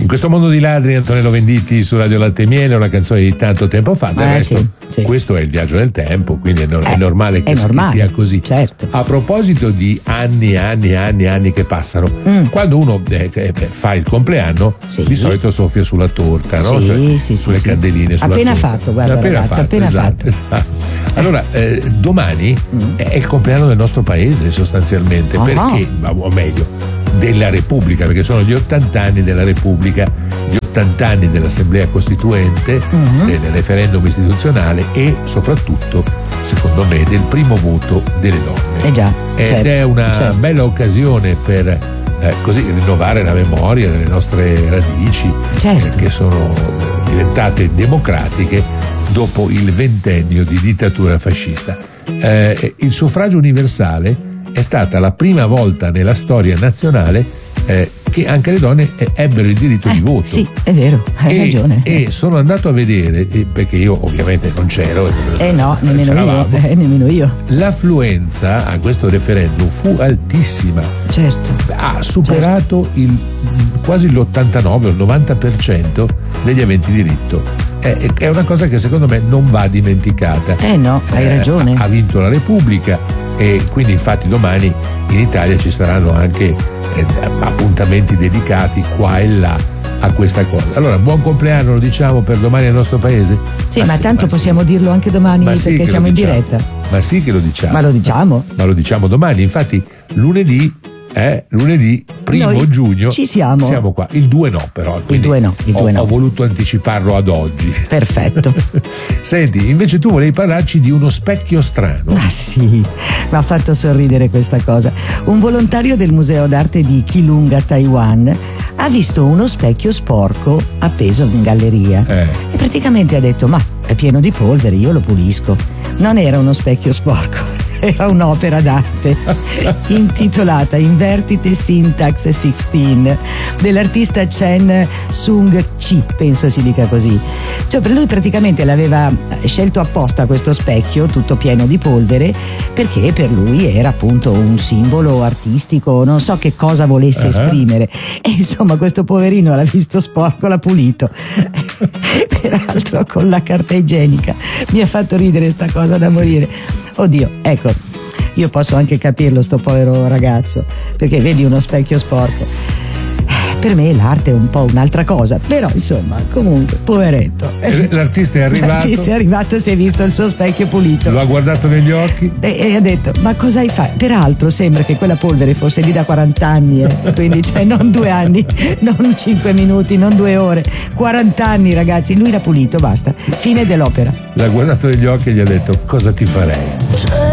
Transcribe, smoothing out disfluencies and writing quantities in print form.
In questo mondo di ladri, Antonello Venditti su Radio Latte e Miele, una canzone di tanto tempo fa. Del resto, sì. questo è il viaggio del tempo, quindi è normale che sia così. Certo. A proposito di anni che passano, quando uno fa il compleanno, di solito soffia sulla torta, no? Sulle candeline. Sulla appena torta. fatto, guarda, appena fatto. Esatto. Allora, domani è il compleanno del nostro paese, sostanzialmente, perché, o meglio, della Repubblica, perché sono gli 80 anni della Repubblica, gli 80 anni dell'Assemblea Costituente, del referendum istituzionale e soprattutto, secondo me, del primo voto delle donne. Ed è una bella occasione per così rinnovare la memoria delle nostre radici, che sono diventate democratiche dopo il ventennio di dittatura fascista. Il suffragio universale è stata la prima volta nella storia nazionale che anche le donne ebbero il diritto di voto. Sì, è vero, hai ragione. E sono andato a vedere, perché io ovviamente non c'ero. No, nemmeno io. L'affluenza a questo referendum fu altissima. Certo. Ha superato quasi l'89 o il 90% degli aventi diritto. È una cosa che secondo me non va dimenticata. No, hai ragione. Ha vinto la Repubblica e quindi infatti domani in Italia ci saranno anche appuntamenti dedicati qua e là a questa cosa. Allora, buon compleanno, lo diciamo per domani al nostro paese? Ma tanto possiamo dirlo anche domani, perché siamo in diretta. Ma sì che lo diciamo. Ma lo diciamo? Ma lo diciamo domani, infatti lunedì 1 giugno ci siamo qua. Il 2 no, però. Il 2 no. Ho voluto anticiparlo ad oggi. Perfetto. Senti, invece tu volevi parlarci di uno specchio strano. Ma sì, mi ha fatto sorridere questa cosa. Un volontario del Museo d'Arte di Keelung a Taiwan ha visto uno specchio sporco appeso in galleria e praticamente ha detto: ma è pieno di polvere, io lo pulisco. Non era uno specchio sporco, era un'opera d'arte intitolata Invertite Syntax 16 dell'artista Chen Sung-chi, penso si dica così. Cioè, per lui praticamente l'aveva scelto apposta questo specchio tutto pieno di polvere, perché per lui era appunto un simbolo artistico, non so che cosa volesse esprimere, e insomma questo poverino l'ha visto sporco, l'ha pulito peraltro con la carta igienica. Mi ha fatto ridere sta cosa da morire. Oddio, ecco, io posso anche capirlo sto povero ragazzo, perché vedi uno specchio sporco. Per me l'arte è un po' un'altra cosa, però insomma, comunque, poveretto. L'artista è arrivato, si è visto il suo specchio pulito. Lo ha guardato negli occhi e ha detto: ma cosa hai fatto? Peraltro sembra che quella polvere fosse lì da 40 anni, quindi non 2 anni, non 5 minuti, non 2 ore, 40 anni, ragazzi. Lui l'ha pulito, basta, fine dell'opera. L'ha guardato negli occhi e gli ha detto: cosa ti farei?